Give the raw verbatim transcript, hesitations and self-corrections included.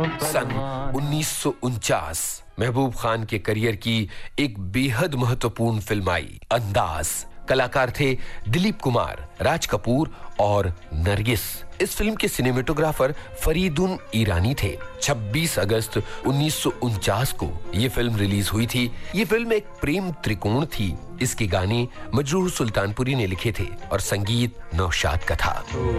सन उन्नीस सौ उनचास महबूब खान के करियर की एक बेहद महत्वपूर्ण फिल्म आई, अंदाज। कलाकार थे दिलीप कुमार, राज कपूर और नरगिस। इस फिल्म के सिनेमेटोग्राफर फरीदुन ईरानी थे। छब्बीस अगस्त उन्नीस सौ उनचास को यह फिल्म रिलीज हुई थी। यह फिल्म एक प्रेम त्रिकोण थी। इसके गाने मजरूह सुल्तानपुरी ने लिखे थे और संगीत नौशाद का था।